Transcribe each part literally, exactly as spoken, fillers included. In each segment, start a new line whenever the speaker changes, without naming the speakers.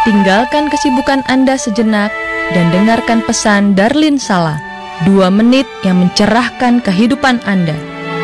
tinggalkan kesibukan Anda sejenak dan dengarkan pesan Darlin Sala, dua menit yang mencerahkan kehidupan Anda.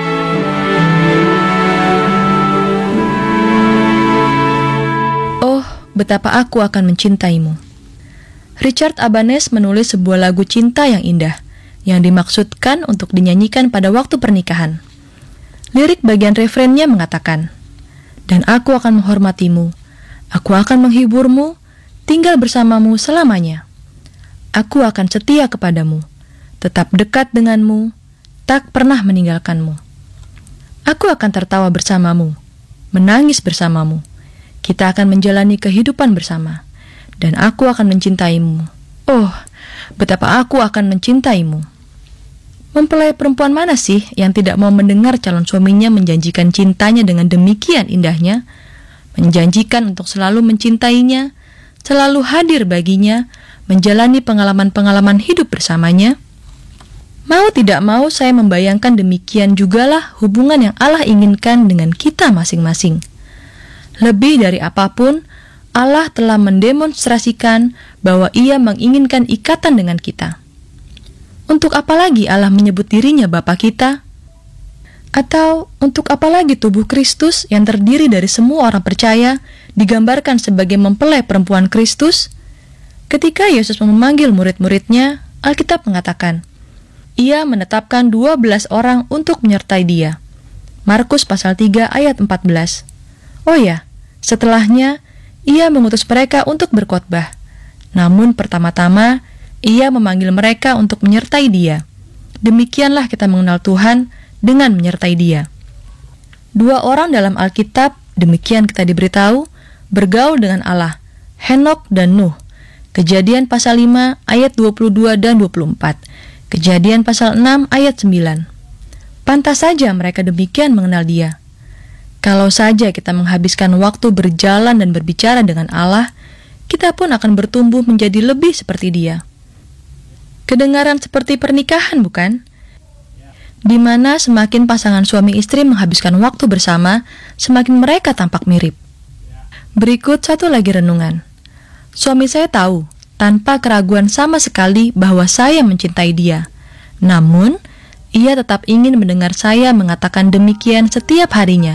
Oh, betapa aku akan mencintaimu. Richard Abanes menulis sebuah lagu cinta yang indah, yang dimaksudkan untuk dinyanyikan pada waktu pernikahan. Lirik bagian refrennya mengatakan, "Dan aku akan menghormatimu, aku akan menghiburmu, tinggal bersamamu selamanya. Aku akan setia kepadamu, tetap dekat denganmu, tak pernah meninggalkanmu. Aku akan tertawa bersamamu, menangis bersamamu. Kita akan menjalani kehidupan bersama, dan aku akan mencintaimu. Oh, betapa aku akan mencintaimu." Mempelai perempuan mana sih yang tidak mau mendengar calon suaminya menjanjikan cintanya dengan demikian indahnya, menjanjikan untuk selalu mencintainya, selalu hadir baginya, menjalani pengalaman-pengalaman hidup bersamanya? Mau tidak mau saya membayangkan demikian jugalah hubungan yang Allah inginkan dengan kita masing-masing. Lebih dari apapun, Allah telah mendemonstrasikan bahwa Ia menginginkan ikatan dengan kita. Untuk apa lagi Allah menyebut dirinya Bapa kita? Atau untuk apa lagi tubuh Kristus yang terdiri dari semua orang percaya digambarkan sebagai mempelai perempuan Kristus? Ketika Yesus memanggil murid-muridnya, Alkitab mengatakan, Ia menetapkan dua belas orang untuk menyertai Dia. Markus pasal tiga ayat empat belas. Oh ya, setelahnya Ia mengutus mereka untuk berkhotbah. Namun pertama-tama Ia memanggil mereka untuk menyertai Dia. Demikianlah kita mengenal Tuhan dengan menyertai Dia. Dua orang dalam Alkitab, demikian kita diberitahu, bergaul dengan Allah, Henok dan Nuh. Kejadian pasal lima ayat dua puluh dua dan dua puluh empat. Kejadian pasal enam ayat sembilan. Pantas saja mereka demikian mengenal Dia. Kalau saja kita menghabiskan waktu berjalan dan berbicara dengan Allah, kita pun akan bertumbuh menjadi lebih seperti Dia. Kedengaran seperti pernikahan, bukan? Di mana semakin pasangan suami istri menghabiskan waktu bersama, semakin mereka tampak mirip. Berikut satu lagi renungan. Suami saya tahu, tanpa keraguan sama sekali bahwa saya mencintai dia. Namun, ia tetap ingin mendengar saya mengatakan demikian setiap harinya.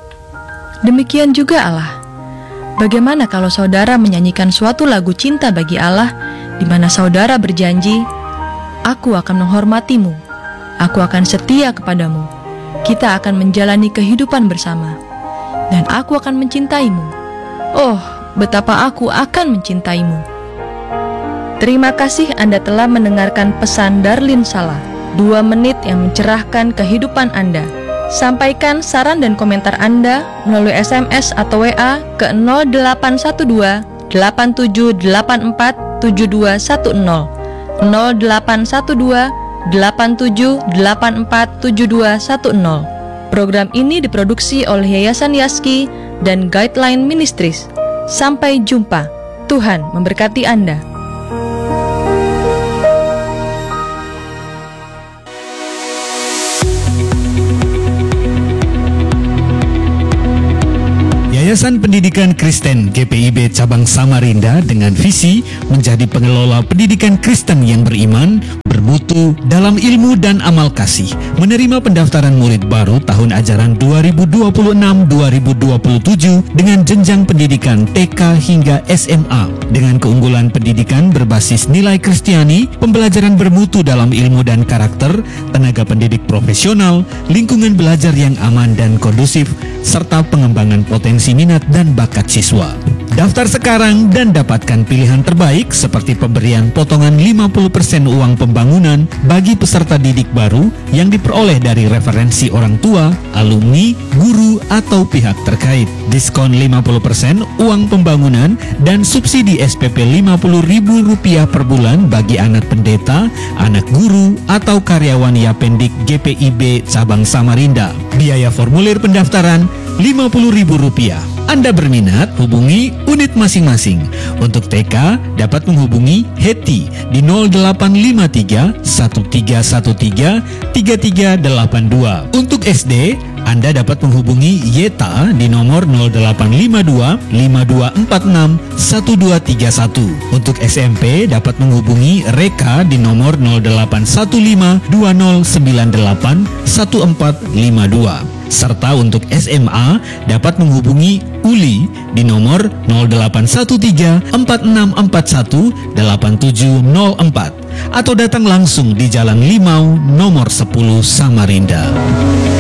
Demikian juga Allah. Bagaimana kalau saudara menyanyikan suatu lagu cinta bagi Allah, di mana saudara berjanji, "Aku akan menghormatimu, aku akan setia kepadamu, kita akan menjalani kehidupan bersama, dan aku akan mencintaimu. Oh, betapa aku akan mencintaimu." Terima kasih Anda telah mendengarkan pesan Darlin Sala, dua menit yang mencerahkan kehidupan Anda. Sampaikan saran dan komentar Anda melalui S M S atau W A ke nol delapan satu dua delapan tujuh delapan empat tujuh dua satu nol, nol delapan satu dua delapan tujuh delapan empat tujuh dua satu nol. Program ini diproduksi oleh Yayasan Yaski dan Guideline Ministries. Sampai jumpa. Tuhan memberkati Anda.
Yayasan Pendidikan Kristen G P I B Cabang Samarinda dengan visi menjadi pengelola pendidikan Kristen yang beriman, bermutu dalam ilmu dan amal kasih, menerima pendaftaran murid baru tahun ajaran dua ribu dua puluh enam dua ribu dua puluh tujuh dengan jenjang pendidikan T K hingga S M A dengan keunggulan pendidikan berbasis nilai Kristiani, pembelajaran bermutu dalam ilmu dan karakter, tenaga pendidik profesional, lingkungan belajar yang aman dan kondusif, serta pengembangan potensi minat dan bakat siswa. Daftar sekarang dan dapatkan pilihan terbaik seperti pemberian potongan lima puluh persen uang pembangunan bagi peserta didik baru yang diperoleh dari referensi orang tua, alumni, guru, atau pihak terkait. Diskon lima puluh persen uang pembangunan dan subsidi S P P lima puluh ribu rupiah per bulan bagi anak pendeta, anak guru, atau karyawan Yapendik G P I B Cabang Samarinda. Biaya formulir pendaftaran lima puluh ribu rupiah. Anda berminat, hubungi unit masing-masing. Untuk T K, dapat menghubungi Hetty di nol delapan lima tiga, satu tiga satu tiga, tiga tiga delapan dua. Untuk S D, Anda dapat menghubungi Yeta di nomor nol delapan lima dua, lima dua empat enam, satu dua tiga satu. Untuk S M P, dapat menghubungi Reka di nomor nol delapan satu lima, dua nol sembilan delapan, satu empat lima dua. Serta untuk S M A dapat menghubungi Uli di nomor nol delapan satu tiga, empat enam empat satu, delapan tujuh nol empat atau datang langsung di Jalan Limau nomor sepuluh Samarinda.